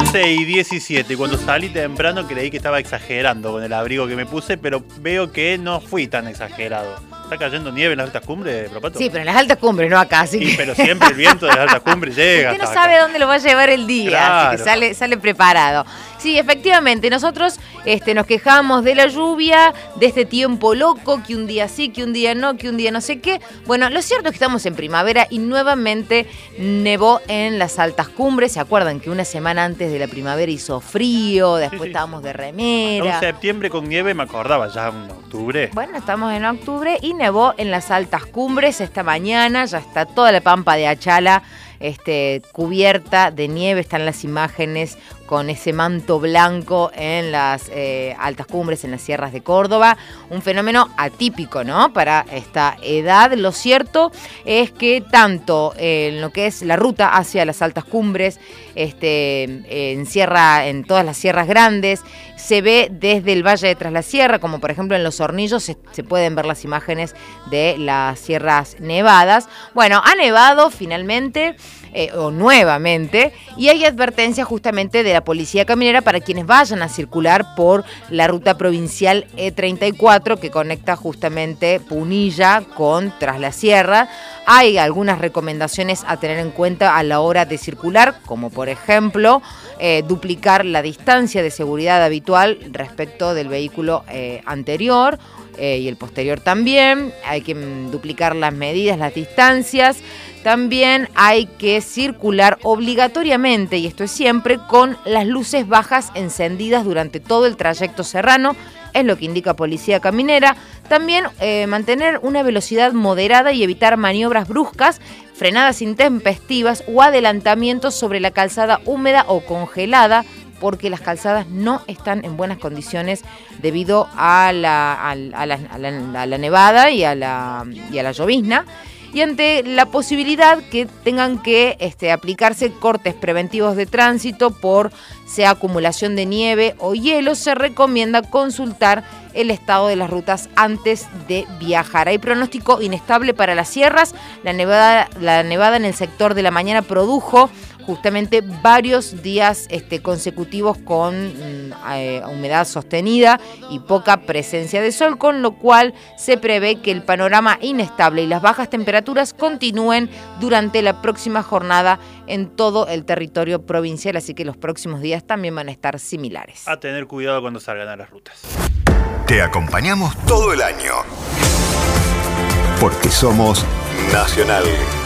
11:17. Cuando salí temprano creí que estaba exagerando con el abrigo que me puse, pero veo que no fui tan exagerado. ¿Está cayendo nieve en las altas cumbres, Propato? Sí, pero en las altas cumbres, no acá, así sí, pero siempre el viento de las altas cumbres llega. Usted no sabe a dónde lo va a llevar el día, claro. Así que sale preparado. Sí, efectivamente, nosotros nos quejamos de la lluvia, de este tiempo loco, que un día sí, que un día no, que un día no sé qué. Bueno, lo cierto es que estamos en primavera y nuevamente nevó en las altas cumbres. ¿Se acuerdan que una semana antes de la primavera hizo frío, después estábamos de remera? En septiembre con nieve me acordaba, ya en octubre. Bueno, estamos en octubre y nevó en las altas cumbres esta mañana, ya está toda la pampa de Achala cubierta de nieve, están las imágenes con ese manto blanco en las altas cumbres, en las sierras de Córdoba, un fenómeno atípico, ¿no?, para esta edad. Lo cierto es que tanto en lo que es la ruta hacia las altas cumbres, en todas las sierras grandes, se ve desde el Valle de Tras la Sierra, como por ejemplo en Los Hornillos, se pueden ver las imágenes de las sierras nevadas. Bueno, ha nevado finalmente, o nuevamente, y hay advertencia justamente de la Policía Caminera para quienes vayan a circular por la ruta provincial E34 que conecta justamente Punilla con Tras la Sierra. Hay algunas recomendaciones a tener en cuenta a la hora de circular, como por ejemplo duplicar la distancia de seguridad habitual respecto del vehículo anterior y el posterior también. Hay que duplicar las medidas, las distancias. También hay que circular obligatoriamente, y esto es siempre, con las luces bajas encendidas durante todo el trayecto serrano, es lo que indica Policía Caminera. También mantener una velocidad moderada y evitar maniobras bruscas, frenadas intempestivas o adelantamientos sobre la calzada húmeda o congelada, porque las calzadas no están en buenas condiciones debido a la nevada y a la llovizna. Y ante la posibilidad que tengan que aplicarse cortes preventivos de tránsito por sea acumulación de nieve o hielo, se recomienda consultar el estado de las rutas antes de viajar. Hay pronóstico inestable para las sierras. La nevada en el sector de la mañana produjo justamente varios días consecutivos con humedad sostenida y poca presencia de sol, con lo cual se prevé que el panorama inestable y las bajas temperaturas continúen durante la próxima jornada en todo el territorio provincial, así que los próximos días también van a estar similares. A tener cuidado cuando salgan a las rutas. Te acompañamos todo el año, porque somos Nacional.